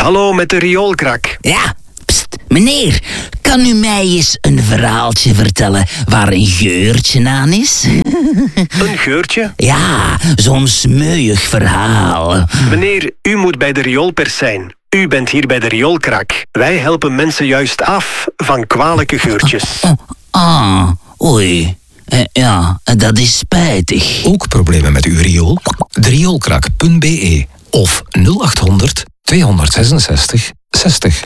Hallo, met de rioolkrak. Ja, pst, meneer, kan u mij eens een verhaaltje vertellen waar een geurtje aan is? Een geurtje? Ja, zo'n smeuig verhaal. Meneer, u moet bij de rioolpers zijn. U bent hier bij de rioolkrak. Wij helpen mensen juist af van kwalijke geurtjes. Oei. Ja, dat is spijtig. Ook problemen met uw riool? Rioolkrak.be of 0800 266 60.